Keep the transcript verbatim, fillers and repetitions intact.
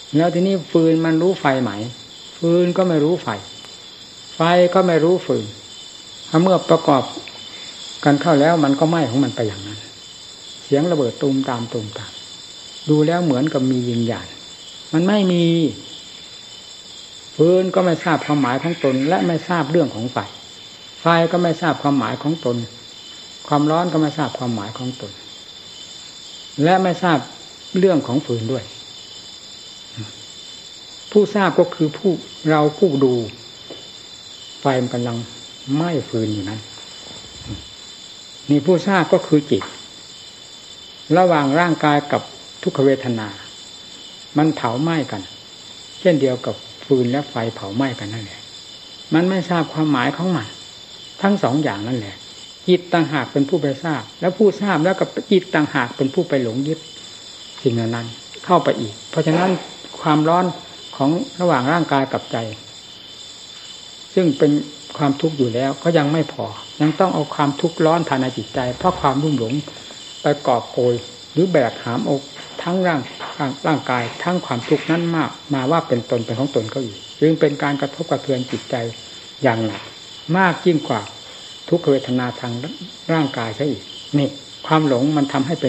แล้วทีนี้ฟืนมันรู้ไฟไหมฟืนก็ไม่รู้ไฟไฟก็ไม่รู้ฟืนถ้าเมื่อประกอบกันเข้าแล้วมันก็ไหม้ของมันไปอย่างนั้นเสียงระเบิดตูมตามตูมตามดูแล้วเหมือนกับมีวิญญาณมันไม่มีฟืนก็ไม่ทราบความหมายของตนและไม่ทราบเรื่องของไฟไฟก็ไม่ทราบความหมายของตนความร้อนก็ไม่ทราบความหมายของตนและไม่ทราบเรื่องของฟืนด้วยผู้ทราบก็คือผู้เราผู้ดูไฟมันกำลังไหม้ฟืนอยู่นั้นนี่ผู้ทราบก็คือจิตระหว่างร่างกายกับทุกขเวทนามันเผาไหม้กันเช่นเดียวกับฟืนและไฟเผาไหม้กันนั่นแหละมันไม่ทราบความหมายของมันทั้งสองอย่างนั่นแหละจิตต่างหากเป็นผู้ไปทราบแล้วผู้ทราบแล้วกับจิตต่างหากเป็นผู้ไปหลงยึดสิ่งนั้นเข้าไปอีกเพราะฉะนั้นความร้อนของระหว่างร่างกายกับใจซึ่งเป็นความทุกข์อยู่แล้วก็ยังไม่พอยังต้องเอาความทุกข์ร้อนภายในจิตใจเพราะความรุ่มหลงไปกอบโกยหรือแบกหามอกทั้งร่างร่างกายทั้งความทุกข์นั้นมากมาว่าเป็นตนเป็นของตนก็อีกจึงเป็นการกระทบกระเทือนจิตใจอย่างหนักมากยิ่งกว่าทุกขเวทนาทางร่างกายซะอีกนี่ความหลงมันทำให้เป็น